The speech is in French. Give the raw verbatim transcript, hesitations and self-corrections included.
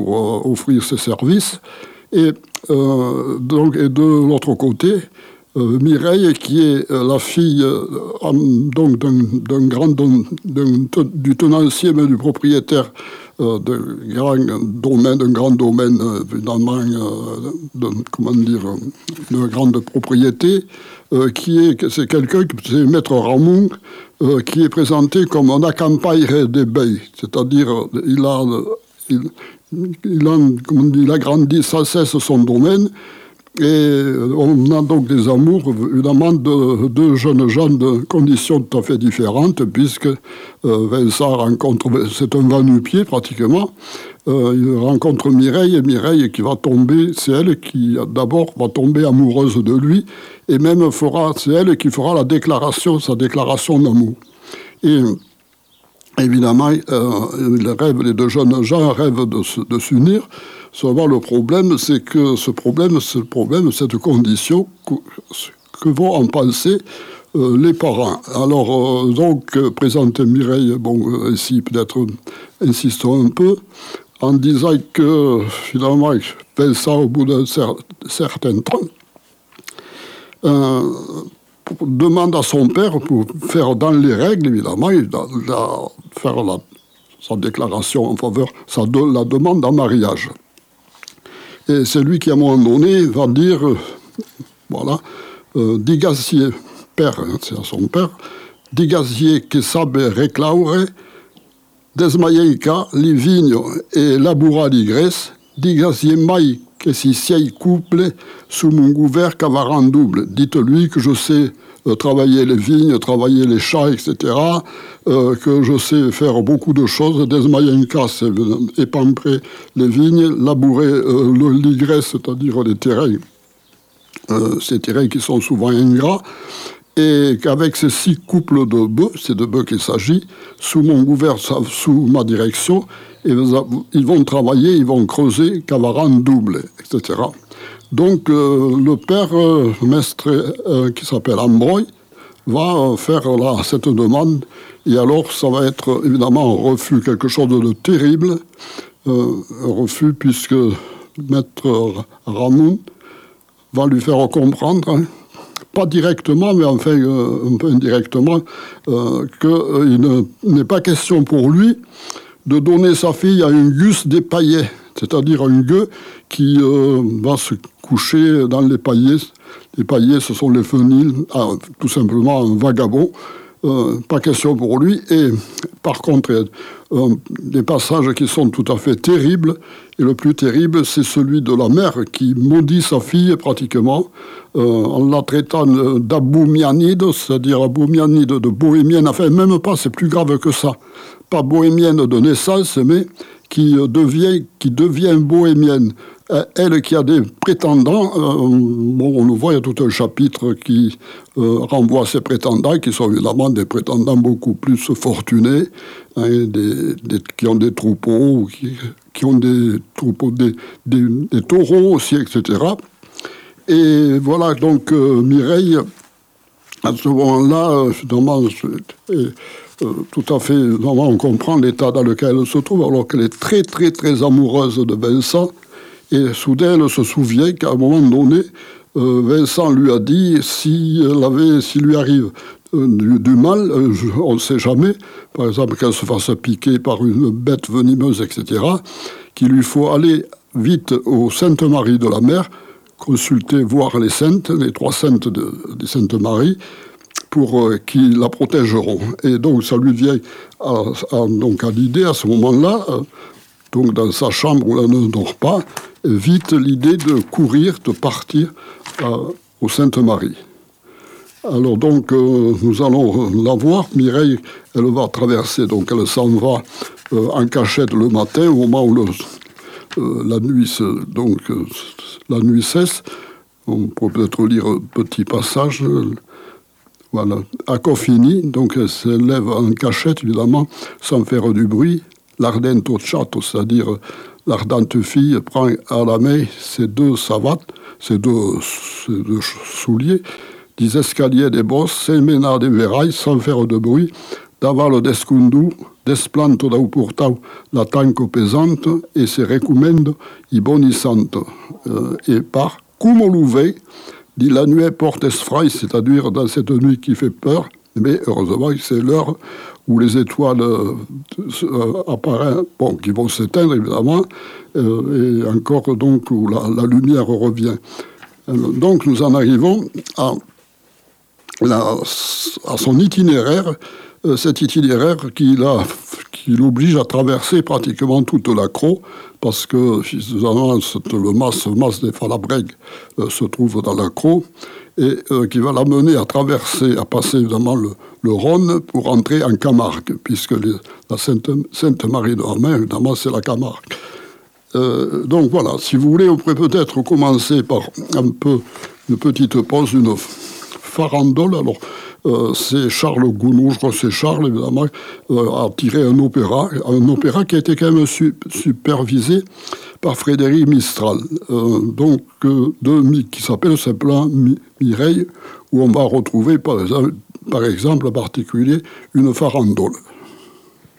pour euh, offrir ses services. Et, euh, donc, et de l'autre côté, euh, Mireille, qui est euh, la fille euh, donc d'un, d'un grand, d'un, d'un, du tenancier, mais du propriétaire euh, d'un grand domaine, d'un grand domaine, euh, évidemment, euh, de, comment dire, de grande propriété, euh, qui est, c'est quelqu'un, c'est Maître Ramon, euh, qui est présenté comme un accampaire des baies, c'est-à-dire il a, il, il a, comment dire, il agrandit sans cesse son domaine. Et on a donc des amours, évidemment, de deux jeunes gens de conditions tout à fait différentes, puisque euh, Vincent rencontre, c'est un va-nu-pied pratiquement, euh, il rencontre Mireille, et Mireille qui va tomber, c'est elle qui d'abord va tomber amoureuse de lui, et même fera, c'est elle qui fera la déclaration, sa déclaration d'amour. Et évidemment, euh, ils rêvent, les deux jeunes gens rêvent de, de s'unir. Seulement, le problème, c'est que ce problème, ce problème, cette condition, que, que vont en penser euh, les parents. Alors, euh, donc, euh, présenter Mireille, bon, euh, ici, peut-être, insistons un peu, en disant que, finalement, Vincent, au bout d'un cer- certain temps, euh, demande à son père, pour faire dans les règles, évidemment, il va, il va faire la, sa déclaration en faveur, sa de, la demande en mariage. Et c'est lui qui, à un moment donné, va dire, euh, voilà, euh, Digazier, père, hein, c'est à son père, Digazier che sabe reclaure, desmaieica li vigno e labura di gres, Digazier mai que si siei couple sous mon gouverne cavaran double. Dites-lui que je sais euh, travailler les vignes, travailler les champs, et cetera, euh, que je sais faire beaucoup de choses. Desmaienka, c'est épamprer les vignes, labourer euh, le ligresse, c'est-à-dire les terrains, euh, ces terrains qui sont souvent ingrats, et qu'avec ces six couples de bœufs, c'est de bœufs qu'il s'agit, sous mon gouverne, sous ma direction, et ils vont travailler, ils vont creuser, cavaran double, et cetera. Donc euh, le père, euh, mestre, euh, qui s'appelle Ambroy, va euh, faire là, cette demande, et alors ça va être évidemment un refus, quelque chose de terrible, euh, un refus puisque maître Ramon va lui faire comprendre, hein, pas directement, mais enfin euh, un peu indirectement, euh, qu'il n'est pas question pour lui de donner sa fille à un gus des paillets, c'est-à-dire un gueux qui euh, va se coucher dans les paillets. Les paillets, ce sont les fenils, ah, tout simplement un vagabond. Euh, pas question pour lui. Et par contre, euh, des passages qui sont tout à fait terribles. Et le plus terrible, c'est celui de la mère qui maudit sa fille pratiquement euh, en la traitant d'aboumianide, c'est-à-dire aboumianide de bohémienne. Enfin, même pas, c'est plus grave que ça. Pas bohémienne de naissance, mais qui devient, qui devient bohémienne. Elle qui a des prétendants, euh, bon, on le voit, il y a tout un chapitre qui euh, renvoie à ces prétendants, qui sont évidemment des prétendants beaucoup plus fortunés, hein, des, des, qui ont des troupeaux, qui, qui ont des troupeaux, des, des, des taureaux aussi, et cetera. Et voilà, donc euh, Mireille, à ce moment-là, finalement, euh, tout à fait, vraiment, on comprend l'état dans lequel elle se trouve, alors qu'elle est très, très, très amoureuse de Vincent. Et soudain, elle se souvient qu'à un moment donné, euh, Vincent lui a dit, si elle avait, s'il lui arrive euh, du, du mal, euh, je, on ne sait jamais, par exemple qu'elle se fasse piquer par une bête venimeuse, et cetera, qu'il lui faut aller vite au Sainte-Marie de la Mer, consulter, voir les saintes, les trois saintes de, des Sainte-Marie, pour euh, qui la protégeront. Et donc ça lui vient à, à, donc à l'idée à ce moment-là, euh, donc dans sa chambre où elle ne dort pas, vite l'idée de courir, de partir euh, au Sainte-Marie. Alors donc, euh, nous allons la voir. Mireille, elle va traverser, donc elle s'en va euh, en cachette le matin, au moment où le, euh, la, nuit se, donc, euh, la nuit cesse. On peut peut-être lire un petit passage. Euh, voilà. À Coffini, donc elle se lève en cachette, évidemment, sans faire du bruit. L'ardente chatte, c'est-à-dire l'ardente fille, prend à la main ses deux savates, ses deux, ses deux souliers, des escaliers, des bosses, ses ménards, des verrailles, sans faire de bruit, d'aval d'escundù, desplanto dau portau la tanco pesante et se recomende i boni santo. Euh, et par como louvet, dit la nuit porte esfraï, c'est-à-dire dans cette nuit qui fait peur, mais heureusement c'est l'heure où les étoiles euh, apparaissent, bon, qui vont s'éteindre évidemment, euh, et encore donc où la, la lumière revient. Alors, donc nous en arrivons à, la, à son itinéraire, euh, cet itinéraire qui, la, qui l'oblige à traverser pratiquement toute la Crau, parce que finalement le mas, mas des Falabrègues euh, se trouve dans la Crau, et euh, qui va l'amener à traverser, à passer évidemment le, le Rhône pour entrer en Camargue, puisque les, la Sainte, Sainte Marie de la Mer, évidemment, c'est la Camargue. Euh, donc voilà, si vous voulez, on pourrait peut-être commencer par un peu une petite pause, une farandole. Alors, euh, c'est Charles Gounod, je crois que c'est Charles, évidemment, euh, a tiré un opéra, un opéra qui a été quand même su, supervisé par Frédéric Mistral, euh, donc euh, de, qui s'appelle simplement Mireille, où on va retrouver par exemple, par exemple en particulier une farandole.